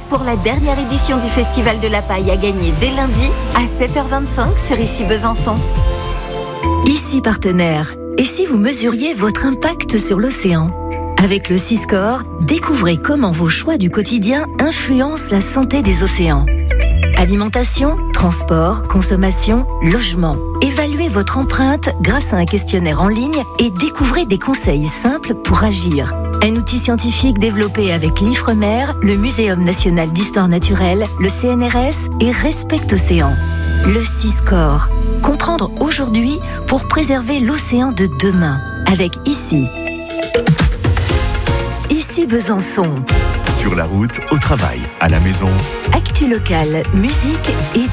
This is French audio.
pour la dernière édition du Festival de la Paille à gagner dès lundi à 7h25 sur Ici Besançon. Ici Partenaire. Et si vous mesuriez votre impact sur l'océan ? Avec le Siscore, découvrez comment vos choix du quotidien influencent la santé des océans. Alimentation, transport, consommation, logement. Évaluez votre empreinte grâce à un questionnaire en ligne et découvrez des conseils simples pour agir. Un outil scientifique développé avec l'Ifremer, le Muséum national d'histoire naturelle, le CNRS et Respect Océan. Le Siscore. Comprendre aujourd'hui pour préserver l'océan de demain. Avec Ici Besançon. Sur la route, au travail, à la maison. Actu locale, musique et